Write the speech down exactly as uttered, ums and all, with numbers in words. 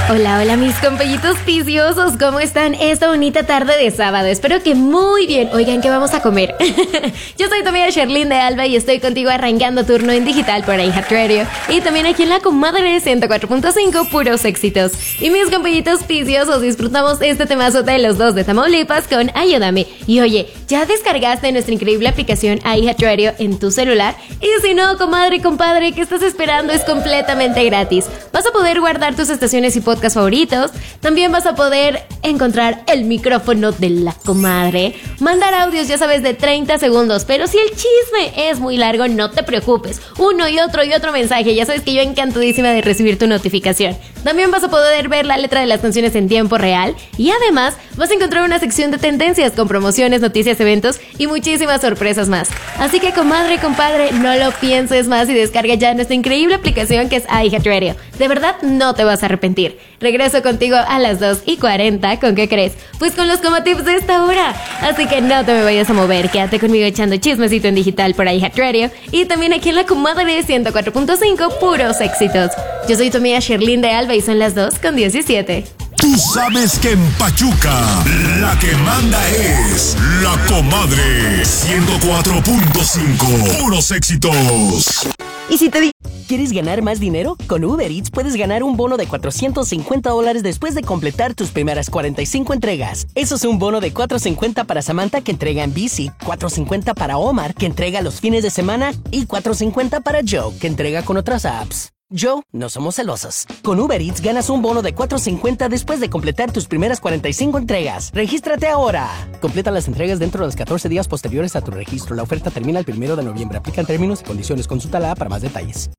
Hola, hola mis compellitos viciosos, ¿cómo están esta bonita tarde de sábado? Espero que muy bien. Oigan, ¿qué vamos a comer? Yo soy tu amiga Sherlyn de Alba y estoy contigo arrancando turno en digital por iHeartRadio y también aquí en la comadre de ciento cuatro punto cinco, puros éxitos. Y mis compellitos viciosos, disfrutamos este temazo de los dos de Tamaulipas con Ayúdame. Y oye, ¿ya descargaste nuestra increíble aplicación iHeartRadio en tu celular? Y si no, comadre, compadre, ¿qué estás esperando? Es completamente gratis. Vas a poder guardar tus estaciones y podcasts favoritos. También vas a poder encontrar el micrófono de la comadre, mandar audios, ya sabes, de treinta segundos, pero si el chisme es muy largo, no te preocupes, uno y otro y otro mensaje, ya sabes que yo encantadísima de recibir tu notificación. También vas a poder ver la letra de las canciones en tiempo real y además vas a encontrar una sección de tendencias con promociones, noticias, eventos y muchísimas sorpresas más. Así que comadre, compadre, no lo pienses más y descarga ya nuestra increíble aplicación que es iHeartRadio. De verdad no te vas a arrepentir. Regreso contigo a las dos y cuarenta. ¿Con qué crees? Pues con los comatips de esta hora. Así que no te me vayas a mover. Quédate conmigo echando chismecito en digital por iHeartRadio y también aquí en la comadre de ciento cuatro punto cinco, puros éxitos. Yo soy tu amiga Sherlyn de Alba y son las dos con diecisiete. Tú sabes que en Pachuca la que manda es la comadre ciento cuatro punto cinco, puros éxitos. ¿Y si te di... ¿Quieres ganar más dinero? Con Uber Eats puedes ganar un bono de cuatrocientos cincuenta dólares después de completar tus primeras cuarenta y cinco entregas. Eso es un bono de cuatrocientos cincuenta para Samantha, que entrega en bici, cuatrocientos cincuenta para Omar, que entrega los fines de semana, y cuatrocientos cincuenta para Joe, que entrega con otras apps. Joe, no somos celosos. Con Uber Eats ganas un bono de cuatrocientos cincuenta después de completar tus primeras cuarenta y cinco entregas. ¡Regístrate ahora! Completa las entregas dentro de los catorce días posteriores a tu registro. La oferta termina el primero de noviembre. Aplican términos y condiciones. Consulta la app para más detalles.